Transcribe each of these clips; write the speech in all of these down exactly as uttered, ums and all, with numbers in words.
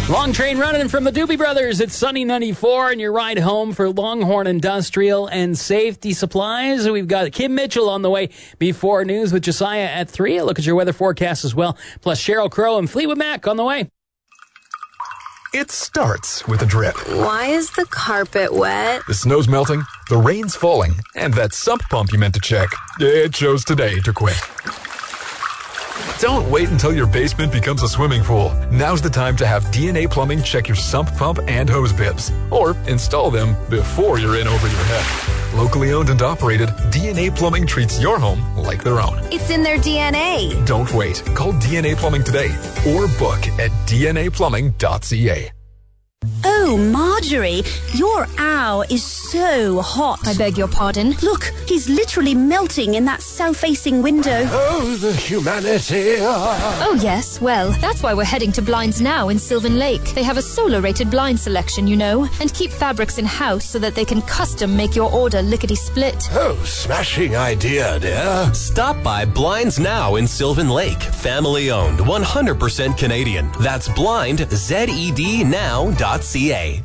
Long train running from the Doobie Brothers. It's Sunny ninety-four, and your ride home for Longhorn Industrial and Safety Supplies. We've got Kim Mitchell on the way before news with Josiah at three. A look at your weather forecast as well. Plus Cheryl Crow and Fleetwood Mac on the way. It starts with a drip. Why is the carpet wet? The snow's melting, the rain's falling, and that sump pump you meant to check, it chose today to quit. Don't wait until your basement becomes a swimming pool. Now's the time to have D N A Plumbing check your sump pump and hose bibs, or install them before you're in over your head. Locally owned and operated, D N A Plumbing treats your home like their own. It's in their D N A. Don't wait. Call D N A Plumbing today or book at d n a plumbing dot c a. Oh, Marjorie, your owl is so hot. I beg your pardon? Look, he's literally melting in that south-facing window. Oh, the humanity. Oh, yes. Well, that's why we're heading to Blinds Now in Sylvan Lake. They have a solar-rated blind selection, you know, and keep fabrics in-house so that they can custom make your order lickety-split. Oh, smashing idea, dear. Stop by Blinds Now in Sylvan Lake. Family-owned, one hundred percent Canadian. That's blind, Z E D now dot c a.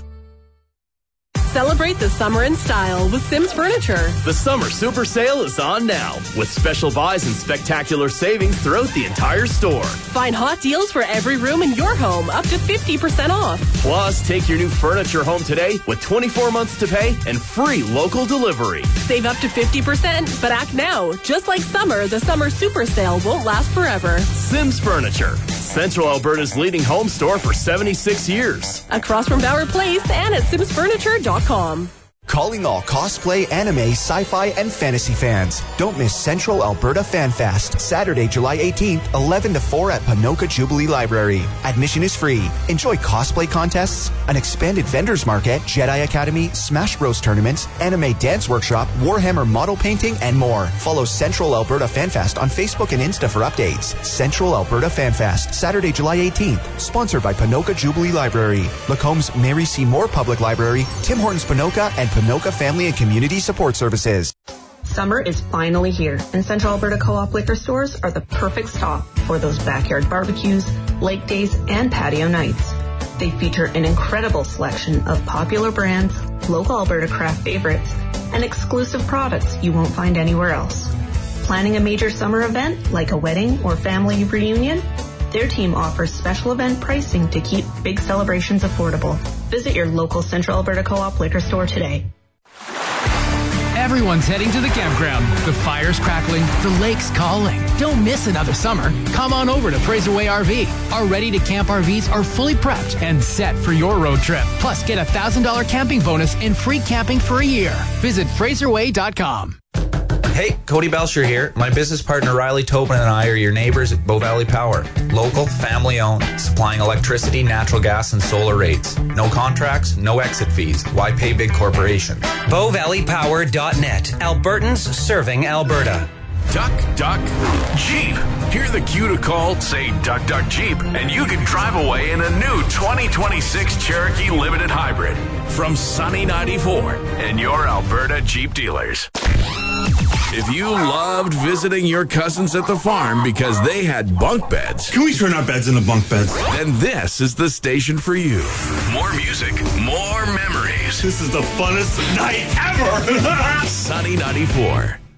Celebrate the summer in style with Sims Furniture. The summer super sale is on now with special buys and spectacular savings throughout the entire store. Find hot deals for every room in your home, up to fifty percent off. Plus, take your new furniture home today with twenty-four months to pay and free local delivery. Save up to fifty percent, but act now. Just like summer, the summer super sale won't last forever. Sims Furniture, Central Alberta's leading home store for seventy-six years. Across from Bauer Place and at sims furniture dot com. Calling all cosplay, anime, sci-fi, and fantasy fans. Don't miss Central Alberta Fan Fest, Saturday, July eighteenth, eleven to four at Ponoka Jubilee Library. Admission is free. Enjoy cosplay contests, an expanded vendors market, Jedi Academy, Smash Bros tournaments, anime dance workshop, Warhammer model painting, and more. Follow Central Alberta Fan Fest on Facebook and Insta for updates. Central Alberta Fan Fest, Saturday, July eighteenth. Sponsored by Ponoka Jubilee Library, Lacomb's Mary C. Moore Public Library, Tim Hortons Ponoka, and Ponoka Family and Community Support Services. Summer is finally here, and Central Alberta Co-op liquor stores are the perfect stop for those backyard barbecues, lake days, and patio nights. They feature an incredible selection of popular brands, local Alberta craft favorites, and exclusive products you won't find anywhere else. Planning a major summer event like a wedding or family reunion? Their team offers special event pricing to keep big celebrations affordable. Visit your local Central Alberta Co-op liquor store today. Everyone's heading to the campground. The fire's crackling, the lake's calling. Don't miss another summer. Come on over to Fraser Way R V. Our ready-to-camp R Vs are fully prepped and set for your road trip. Plus, get a one thousand dollars camping bonus and free camping for a year. Visit fraser way dot com. Hey, Cody Belcher here. My business partner Riley Tobin and I are your neighbors at Bow Valley Power. Local, family-owned, supplying electricity, natural gas, and solar rates. No contracts, no exit fees. Why pay big corporations? bow valley power dot net. Albertans serving Alberta. Duck, Duck, Jeep. Hear the cue to call, say Duck, Duck, Jeep, and you can drive away in a new twenty twenty-six Cherokee Limited Hybrid from Sunny ninety-four and your Alberta Jeep dealers. If you loved visiting your cousins at the farm because they had bunk beds, can we turn our beds into bunk beds? Then this is the station for you. More music, more memories. This is the funnest night ever. Sunny ninety-four.